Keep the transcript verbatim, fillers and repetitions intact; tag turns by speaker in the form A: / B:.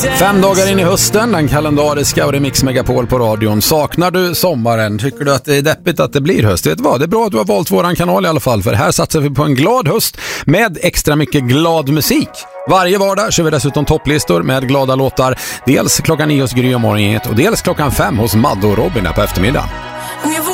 A: Fem dagar in i hösten, den kalendariska och Mix Megapol på radion. Saknar du sommaren? Tycker du att det är deppigt att det blir höst? Vet du vad? Det är bra att du har valt våran kanal i alla fall, för här satsar vi på en glad höst med extra mycket glad musik. Varje vardag kör vi dessutom topplistor med glada låtar. Dels klockan nio hos Gry och Morgongänget och dels klockan fem hos Madde och Robin på eftermiddagen.